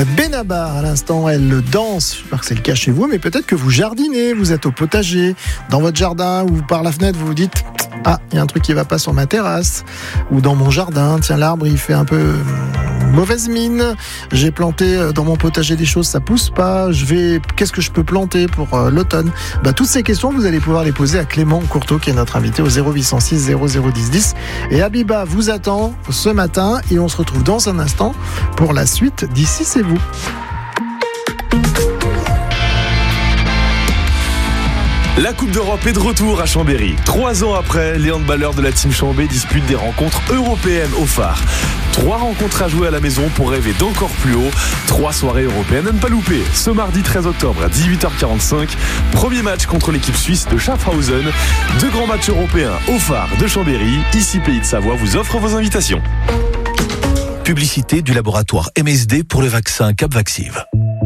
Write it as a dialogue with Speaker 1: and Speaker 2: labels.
Speaker 1: Benabar, à l'instant, elle danse. J'espère que c'est le cas chez vous, mais peut-être que vous jardinez, vous êtes au potager, dans votre jardin, ou par la fenêtre, vous vous dites « Ah, il y a un truc qui va pas sur ma terrasse, ou dans mon jardin, tiens, l'arbre, il fait un peu mauvaise mine, j'ai planté dans mon potager des choses, ça pousse pas, qu'est-ce que je peux planter pour l'automne ?» Toutes ces questions, vous allez pouvoir les poser à Clément Courteau, qui est notre invité au 0806 0010 10. Et Habiba vous attend ce matin, et on se retrouve dans un instant pour la suite d'Ici c'est vous.
Speaker 2: La Coupe d'Europe est de retour à Chambéry. 3 ans après, les handballeurs de la team Chambé disputent des rencontres européennes au phare. 3 rencontres à jouer à la maison pour rêver d'encore plus haut. 3 soirées européennes à ne pas louper. Ce mardi 13 octobre à 18h45, premier match contre l'équipe suisse de Schaffhausen. 2 grands matchs européens au phare de Chambéry. Ici Pays de Savoie vous offre vos invitations.
Speaker 3: Publicité du laboratoire MSD pour le vaccin Capvaxive.